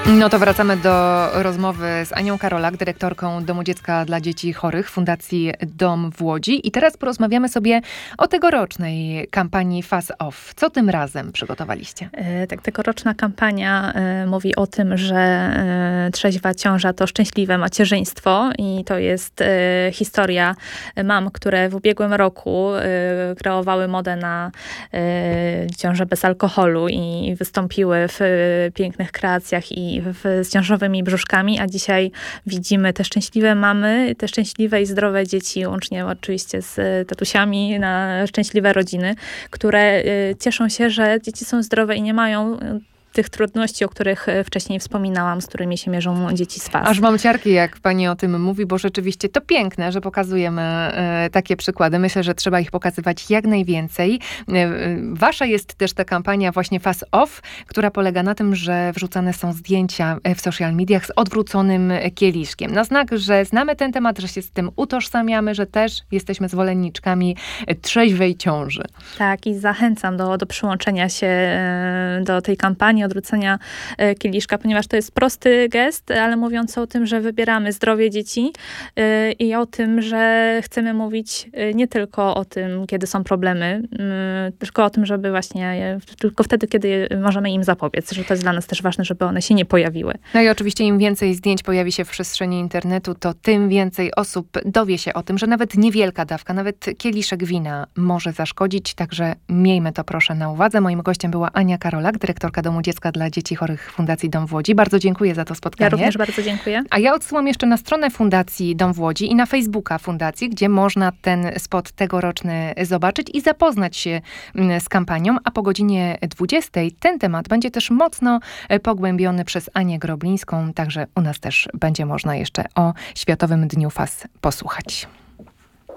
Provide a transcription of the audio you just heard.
No to wracamy do rozmowy z Anią Karolak, dyrektorką Domu Dziecka dla Dzieci Chorych Fundacji Dom w Łodzi. I teraz porozmawiamy sobie o tegorocznej kampanii Face Off. Co tym razem przygotowaliście? Tak, tegoroczna kampania mówi o tym, że trzeźwa ciąża to szczęśliwe macierzyństwo i to jest historia mam, które w ubiegłym roku kreowały modę na ciążę bez alkoholu i wystąpiły w pięknych kreacjach i z ciążowymi brzuszkami, a dzisiaj widzimy te szczęśliwe mamy, te szczęśliwe i zdrowe dzieci, łącznie oczywiście z tatusiami, na szczęśliwe rodziny, które cieszą się, że dzieci są zdrowe i nie mają tych trudności, o których wcześniej wspominałam, z którymi się mierzą dzieci z FAS. Aż mam ciarki, jak pani o tym mówi, bo rzeczywiście to piękne, że pokazujemy takie przykłady. Myślę, że trzeba ich pokazywać jak najwięcej. Wasza jest też ta kampania właśnie Face Off, która polega na tym, że wrzucane są zdjęcia w social mediach z odwróconym kieliszkiem. Na znak, że znamy ten temat, że się z tym utożsamiamy, że też jesteśmy zwolenniczkami trzeźwej ciąży. Tak, i zachęcam do przyłączenia się do tej kampanii, odwrócenia kieliszka, ponieważ to jest prosty gest, ale mówiący o tym, że wybieramy zdrowie dzieci i o tym, że chcemy mówić nie tylko o tym, kiedy są problemy, tylko o tym, żeby właśnie tylko wtedy, kiedy możemy im zapobiec, że to jest dla nas też ważne, żeby one się nie pojawiły. No i oczywiście im więcej zdjęć pojawi się w przestrzeni internetu, to tym więcej osób dowie się o tym, że nawet niewielka dawka, nawet kieliszek wina może zaszkodzić, także miejmy to proszę na uwadze. Moim gościem była Ania Karolak, dyrektorka Domu Dziecka dla Dzieci Chorych Fundacji Dom w Łodzi. Bardzo dziękuję za to spotkanie. Ja również bardzo dziękuję. A ja odsyłam jeszcze na stronę Fundacji Dom w Łodzi i na Facebooka Fundacji, gdzie można ten spot tegoroczny zobaczyć i zapoznać się z kampanią, a po godzinie 20 ten temat będzie też mocno pogłębiony przez Anię Groblińską, także u nas też będzie można jeszcze o Światowym Dniu FAS posłuchać.